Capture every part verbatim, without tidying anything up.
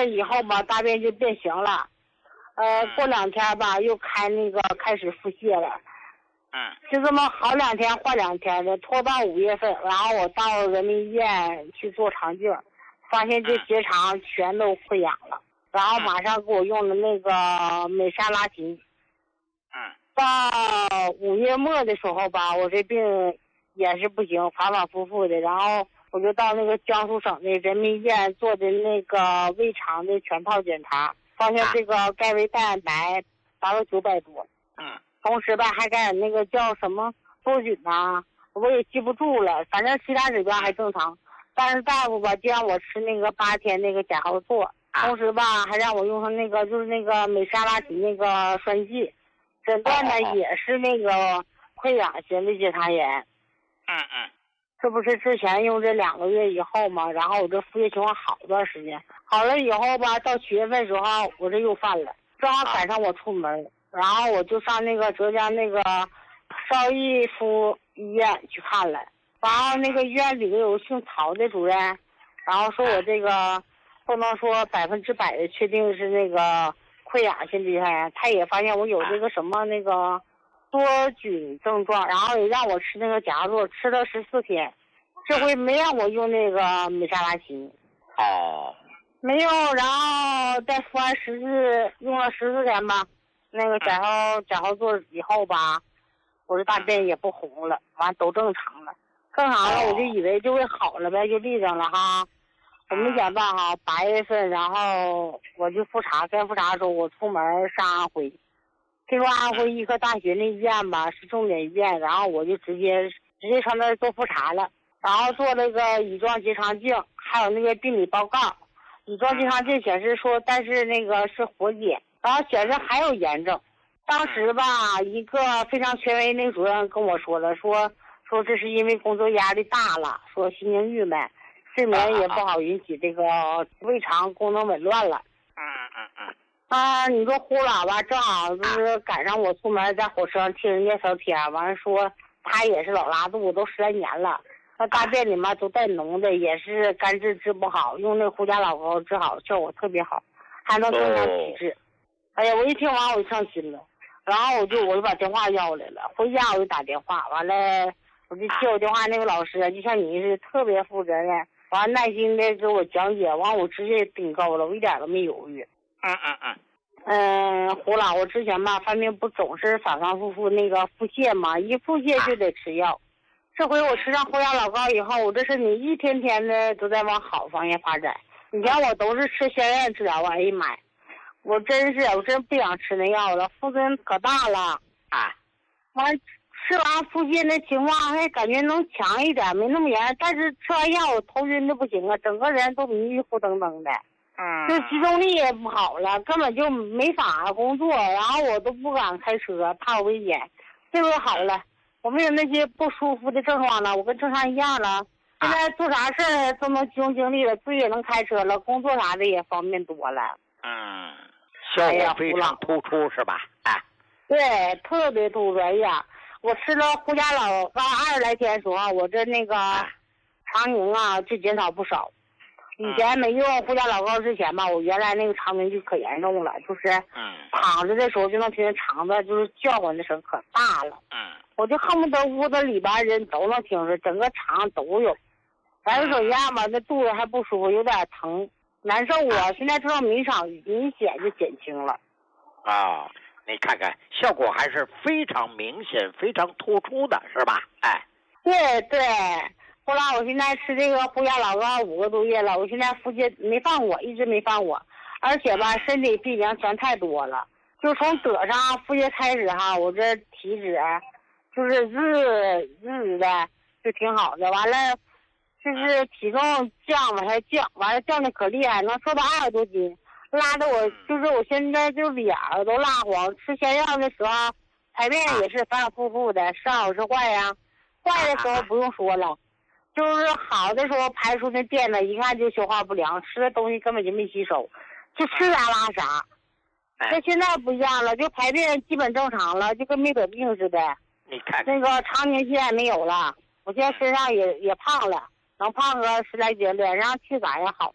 月以后吧，大便就变形了。呃，过两天吧，又开那个开始腹泻了。 嗯， 就这么好两天坏两天的，拖到五月份，然后我到人民医院去做肠镜，发现这结肠全都溃疡了，然后马上给我用的那个美沙拉嗪。 嗯， 到五月末的时候吧，我这病也是不行，反反复复的，然后我就到那个江苏省的人民医院做的那个胃肠的全套检查，发现这个钙维蛋白达到九百多。 嗯， 同时吧，还感染那个叫什么多菌呐，我也记不住了，反正其他指标还正常。但是大夫吧，就让我吃那个八天那个甲号唑，同时吧，还让我用上那个就是那个美沙拉嗪那个栓剂。诊断呢也是那个溃疡型的结肠炎。 嗯嗯， 这不是之前用这两个月以后嘛，然后我这腹泻情况好一段时间，好了以后吧，到七月份时候我这又犯了，正好赶上我出门，然后我就上那个浙江那个邵逸夫医院去看了，然后那个医院里头有姓曹的主任，然后说我这个不能说百分之百的确定是那个溃疡性结肠炎，他也发现我有这个什么那个多菌症状，然后也让我吃那个甲唑，吃了十四天，这回没让我用那个美沙拉嗪。 哦， 没有，然后再服完十次，用了十四天吧，那个甲号甲号唑以后吧，我这大便也不红了，完都正常了，正常了，我就以为就会好了呗，就立正了哈。我没想到哈，八月份，然后我就复查，该复查的时候我出门上安徽，听说安徽医科大学那医院吧是重点医院，然后我就直接直接上那儿做复查了，然后做那个乙状结肠镜，还有那个病理报告。乙状结肠镜显示说，但是那个是活检，然后显示还有炎症。当时吧，一个非常权威那个主任跟我说了，说说这是因为工作压力大了，说心情郁闷。睡眠也不好，引起这个胃肠功能紊乱了。 嗯嗯嗯。 啊，你说呼喇叭正好就是赶上我出门在火车上听人家聊天，完了说他也是老拉肚子，都十来年了，那大便里面都带脓的，也是肝治治不好，用那胡家老膏治好，效果特别好，还能增强体质。哎呀，我一听完我就上心了，然后我就我就把电话要来了，回家我就打电话，完了我就接我电话那个老师就像你是特别负责任。完耐心的给我讲解，完我直接顶高了，我一点都没犹豫。 嗯嗯嗯。 嗯，胡老，我之前吧犯病不总是反反复复那个腹泻嘛，一腹泻就得吃药。这回我吃上胡牙老膏以后，我这身体一天天的都在往好方向发展。以前我都是吃消炎治疗，我哎呀妈呀，我真是我真不想吃那药了，腹针可大了啊。完。吃完腹泻的情况还感觉能强一点，没那么严，但是吃完药我头晕的不行啊，整个人都迷迷糊瞪瞪的， 嗯， 就集中力也不好了，根本就没法工作，然后我都不敢开车，怕有危险。这回好了，我没有那些不舒服的症状了，我跟正常一样了。现在做啥事儿都能集中精力了，自己也能开车了，工作啥的也方便多了。 嗯，效果非常突出是吧？哎， 对，特别突出。哎呀。我吃了胡家老膏二十来天的时候，我这那个肠凝啊就减少不少。以前没用胡家老膏之前吧，我原来那个肠凝就可严重了，就是躺着的时候就能听见肠子就是叫唤的声可大了。 嗯， 我就恨不得屋子里边人都能听着，整个肠都有。反正怎样吧，那肚子还不舒服，有点疼，难受啊。现在这种明显明显就减轻了。 啊。你看看，效果还是非常明显、非常突出的，是吧？哎， 对对，后来我现在吃这个胡牙老膏五个多月了，我现在腹泻没犯我，一直没犯我，而且吧，身体病情全太多了，就从得上腹泻开始哈，我这体脂就是日日的就挺好的，完了就是体重降往下降，完了降的可厉害，能瘦到二十多斤。拉的我就是我现在就脸儿都蜡黄，吃仙药的时候排便也是反反复复的，是好是坏呀？坏的时候不用说了，就是好的时候排出那便呢，一看就消化不良，吃的东西根本就没吸收，就吃啥拉啥。那现在不一样了，就排便基本正常了，就跟没得病似的。 你看那个肠凝现在没有了，我现在身上也也胖了，能胖个十来斤，脸上气色也好了。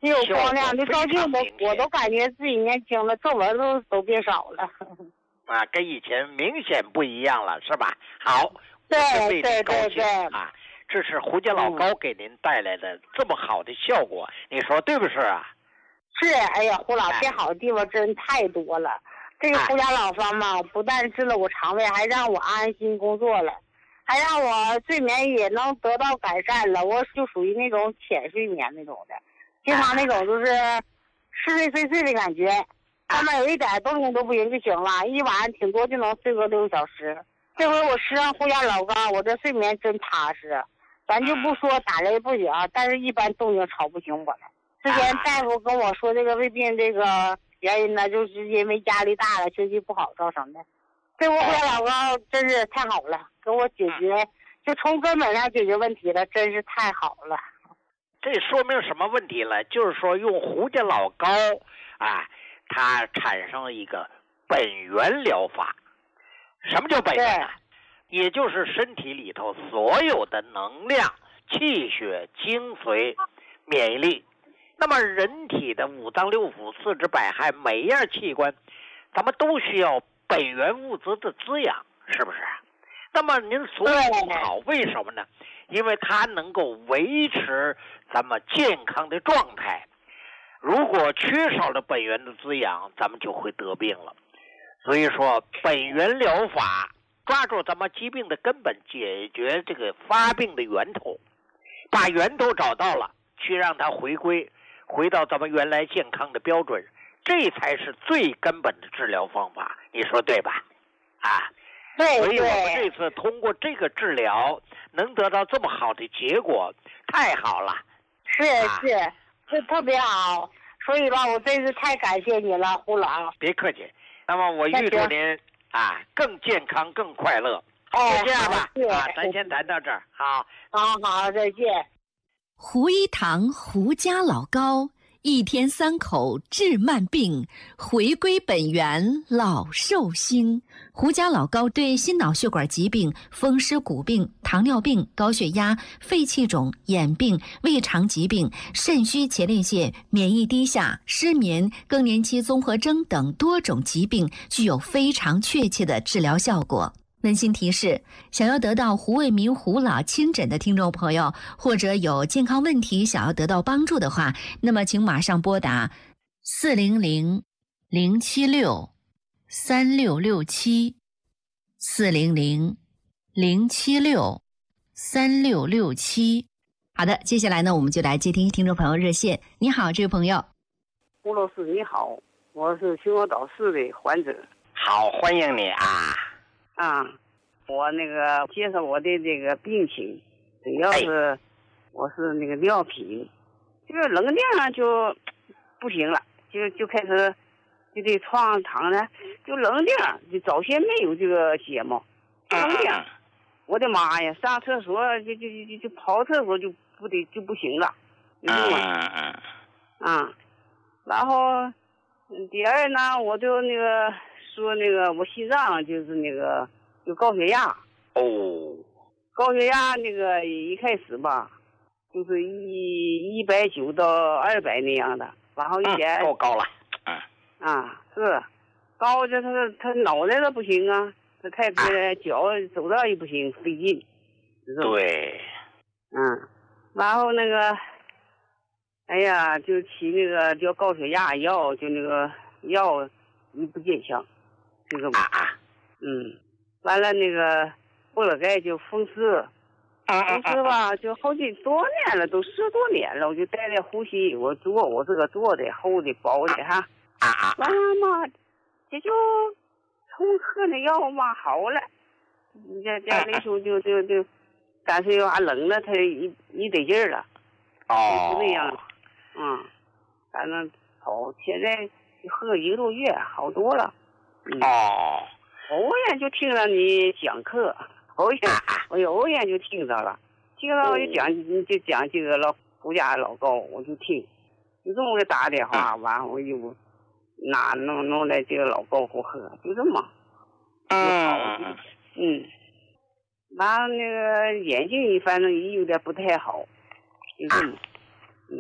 有光亮，就照镜子，我都感觉自己年轻了，皱纹都都变少了。 啊，跟以前明显不一样了，是吧？好， 对对对对啊，这是胡家老高给您带来的这么好的效果，嗯、你说对不是啊？ 是，哎呀，胡老变好的地方真太多了。这个胡家老方嘛，不但治了我肠胃，还让我安心工作了，还让我睡眠也能得到改善了。我就属于那种浅睡眠那种的，经常那种就是似睡非睡的感觉。他们有一点动静都不行就行了，一晚上挺多就能睡个六个小时。这回我吃上胡家老高，我这睡眠真踏实。咱就不说打雷不行，但是一般动静吵不醒我了。之前大夫跟我说这个胃病这个原因呢，就是因为压力大了，休息不好造成的。这回胡家老高真是太好了，给我解决，就从根本上解决问题了，真是太好了。 这说明什么问题了？就是说用胡家老高啊，它产生了一个本源疗法。什么叫本源呢？也就是身体里头所有的能量、气血、精髓、免疫力。那么人体的五脏六腑、四肢百骸，每一样器官，咱们都需要本源物质的滋养，是不是？那么您所以不好，为什么呢？因为它能够维持咱们健康的状态。如果缺少了本源的滋养，咱们就会得病了。所以说，本源疗法抓住咱们疾病的根本，解决这个发病的源头，把源头找到了，去让它回归，回到咱们原来健康的标准，这才是最根本的治疗方法。你说对吧？啊， 对， 所以我们这次通过这个治疗，能得到这么好的结果，太好了。 是是，啊、这特别好。所以吧，我真是太感谢你了，胡老。 别客气。那么我预祝您啊更健康、更快乐。 哦， 就这样吧， 啊， 咱先谈到这儿。好， 好好，再见。 胡一堂胡家老高，一天三口治慢病，回归本源老寿星。胡家老高对心脑血管疾病、风湿骨病、糖尿病、高血压、肺气肿、眼病、胃肠疾病、肾虚前列腺、免疫低下、失眠、更年期综合征等多种疾病具有非常确切的治疗效果。温馨提示：想要得到胡卫民胡老亲诊的听众朋友，或者有健康问题想要得到帮助的话，那么请马上拨打四零零零七六三六六七四零零零七六三六六七。好的，接下来呢，我们就来接听听众朋友热线。你好，这位朋友。 胡老师你好，我是秦皇岛市的患者。 好，欢迎你啊。 啊，我那个介绍我的这个病情，主要是、哎、我是那个尿频，这个能量就不行了，就就开始就得床躺呢，就能量就早先没有这个节目，能量，嗯、我的妈呀，上厕所就就就就跑厕所就不得就不行了，嗯嗯啊，然后第二呢，我就那个。说那个我心脏就是那个有高血压哦， 高血压那个一开始吧，就是一一百九到二百那样的，然后一点够、嗯、高了，嗯啊是高着他他脑袋都不行啊，他太别脚走道也不行费劲， 对， 嗯，然后那个哎呀就起那个叫高血压药，就那个药一不见效。这个啊啊， 嗯，完了那个不了该就风湿，风湿吧就好几多年了，都十多年了，我就带着呼吸，我做我这个做的厚的薄的哈， 啊啊， 完了嘛，这就从喝那药嘛好了，这这那时候就就就，但是又还冷了，他一一得劲儿了， 哦， 就那样，嗯，反正好，现在喝一个多月好多了。 嗯、哦， 偶然就听了你讲课，偶然我有偶然就听到了，听到我就讲、哦、就讲这个老胡家老高，我就听，就这么给打电话，完、嗯、我就拿弄弄来这个老高给我喝，就这么， 嗯嗯，完了那个眼睛反正也有点不太好，就这么，嗯，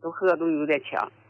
都喝都有点强。